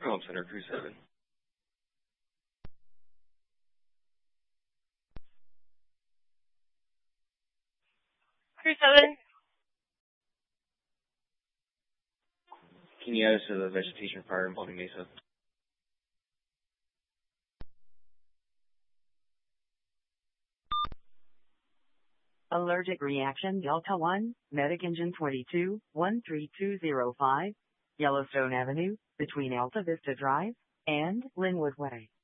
Home Center Crew 7. Crew 7. Can you add us to the vegetation fire involving Mesa? Allergic reaction Delta 1, Medic Engine 22, 13205, Yellowstone Avenue, between Alta Vista Drive and Linwood Way.